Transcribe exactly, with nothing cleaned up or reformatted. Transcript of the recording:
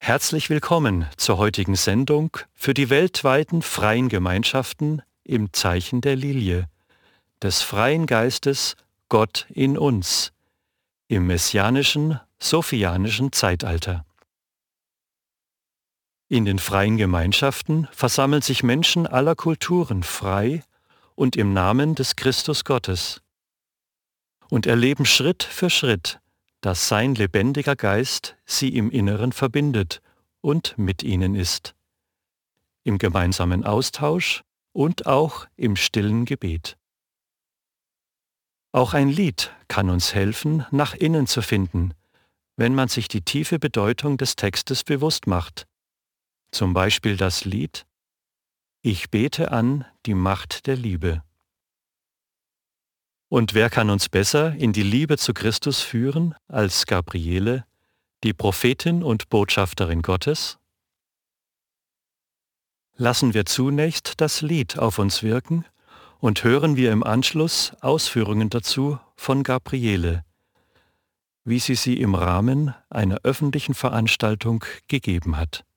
Herzlich willkommen zur heutigen Sendung für die weltweiten freien Gemeinschaften im Zeichen der Lilie, des freien Geistes Gott in uns, im messianischen, sophianischen Zeitalter. In den freien Gemeinschaften versammeln sich Menschen aller Kulturen frei und im Namen des Christus Gottes und erleben Schritt für Schritt, dass sein lebendiger Geist sie im Inneren verbindet und mit ihnen ist, im gemeinsamen Austausch und auch im stillen Gebet. Auch ein Lied kann uns helfen, nach innen zu finden, wenn man sich die tiefe Bedeutung des Textes bewusst macht. Zum Beispiel das Lied »Ich bete an die Macht der Liebe«. Und wer kann uns besser in die Liebe zu Christus führen als Gabriele, die Prophetin und Botschafterin Gottes? Lassen wir zunächst das Lied auf uns wirken und hören wir im Anschluss Ausführungen dazu von Gabriele, wie sie sie im Rahmen einer öffentlichen Veranstaltung gegeben hat.